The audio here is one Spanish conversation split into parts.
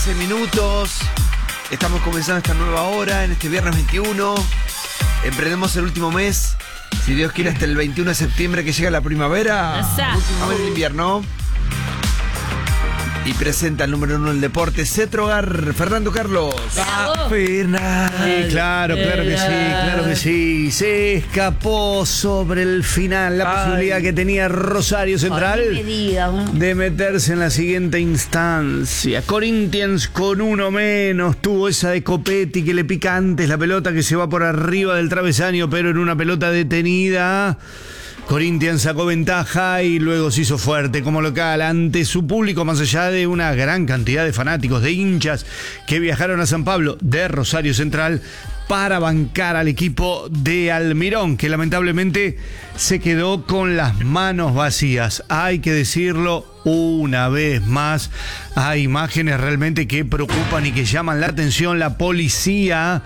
Minutos. Estamos comenzando esta nueva hora en este viernes 21. Emprendemos el último mes. Si Dios quiere, hasta el 21 de septiembre que llega la primavera. Último mes del invierno. Y presenta el número 1 del deporte, Cetrogar, Fernando Carlos. Claro que sí. Se escapó sobre el final la posibilidad que tenía Rosario Central de meterse en la siguiente instancia. Corinthians con uno menos, tuvo esa de Copetti que le pica antes la pelota que se va por arriba del travesaño, pero en una pelota detenida. Corinthians sacó ventaja y luego se hizo fuerte como local ante su público, más allá de una gran cantidad de fanáticos, de hinchas que viajaron a San Pablo de Rosario Central para bancar al equipo de Almirón, que lamentablemente se quedó con las manos vacías. Hay que decirlo una vez más, hay imágenes realmente que preocupan y que llaman la atención. La policía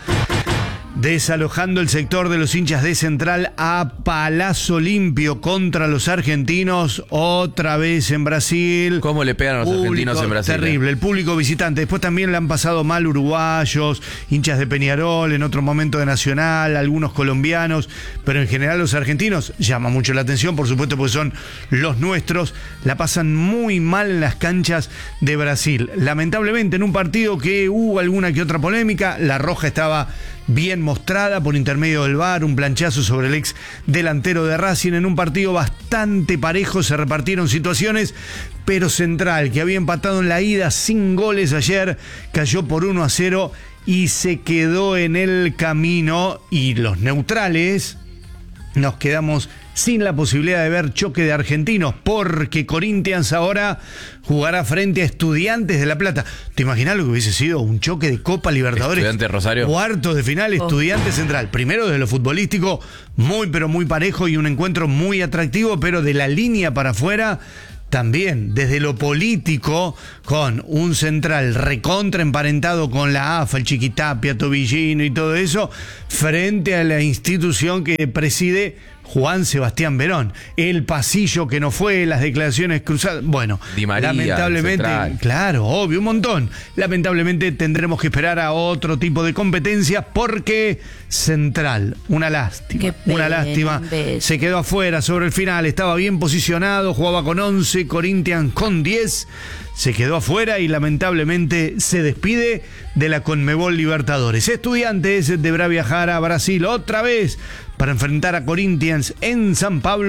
desalojando el sector de los hinchas de Central a palazo limpio contra los argentinos, otra vez en Brasil. ¿Cómo le pegan a los argentinos en Brasil? Terrible, el público visitante. Después también le han pasado mal uruguayos, hinchas de Peñarol, en otro momento de Nacional, algunos colombianos, pero en general los argentinos llama mucho la atención, por supuesto, porque son los nuestros. La pasan muy mal en las canchas de Brasil. Lamentablemente, en un partido que hubo alguna que otra polémica, la roja estaba bien mostrada por intermedio del VAR, un planchazo sobre el ex delantero de Racing. En un partido bastante parejo se repartieron situaciones, pero Central, que había empatado en la ida sin goles ayer, cayó por 1-0 y se quedó en el camino, y los neutrales nos quedamos sin la posibilidad de ver choque de argentinos, porque Corinthians ahora jugará frente a Estudiantes de La Plata. ¿Te imaginas lo que hubiese sido un choque de Copa Libertadores? Estudiantes Rosario. Cuartos de final, Estudiantes Central. Primero, de lo futbolístico, muy pero muy parejo y un encuentro muy atractivo, pero de la línea para afuera también. Desde lo político, con un Central recontra emparentado con la AFA, el Chiquitapia, Tobillino y todo eso, frente a la institución que preside Juan Sebastián Verón. El pasillo que no fue, las declaraciones cruzadas. Bueno, Di María, lamentablemente, claro, obvio, un montón. Lamentablemente tendremos que esperar a otro tipo de competencia, porque Central, una lástima, se quedó afuera sobre el final. Estaba bien posicionado, jugaba con 11, Corinthians con 10. Se quedó afuera y lamentablemente se despide de la Conmebol Libertadores. Estudiantes deberá viajar a Brasil otra vez para enfrentar a Corinthians en San Pablo.